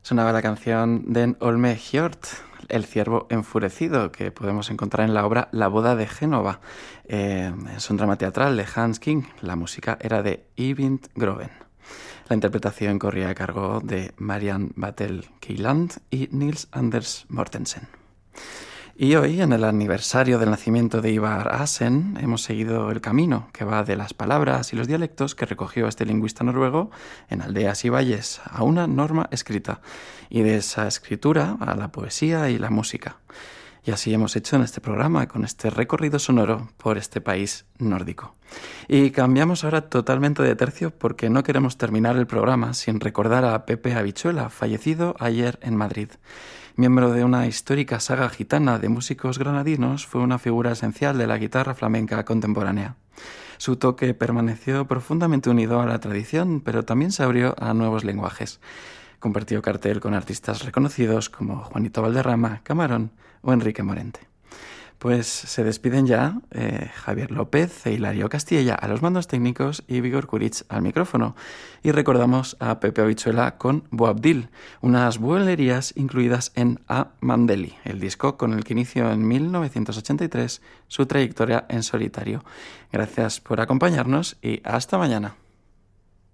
Sonaba la canción Den Olme Hjort, El ciervo enfurecido, que podemos encontrar en la obra La boda de Génova. Es un drama teatral de Hans King. La música era de Eivind Groven. La interpretación corría a cargo de Marianne Battle Kieland y Nils Anders Mortensen. Y hoy, en el aniversario del nacimiento de Ivar Aasen, hemos seguido el camino que va de las palabras y los dialectos que recogió este lingüista noruego en aldeas y valles a una norma escrita, y de esa escritura a la poesía y la música. Y así hemos hecho en este programa, con este recorrido sonoro por este país nórdico. Y cambiamos ahora totalmente de tercio porque no queremos terminar el programa sin recordar a Pepe Habichuela, fallecido ayer en Madrid. Miembro de una histórica saga gitana de músicos granadinos, fue una figura esencial de la guitarra flamenca contemporánea. Su toque permaneció profundamente unido a la tradición, pero también se abrió a nuevos lenguajes. Compartió cartel con artistas reconocidos como Juanito Valderrama, Camarón o Enrique Morente. Pues se despiden ya Javier López e Hilario Castilla a los mandos técnicos y Vigor Kuritz al micrófono. Y recordamos a Pepe Habichuela con Boabdil, unas bulerías incluidas en A Mandeli, el disco con el que inició en 1983 su trayectoria en solitario. Gracias por acompañarnos y hasta mañana.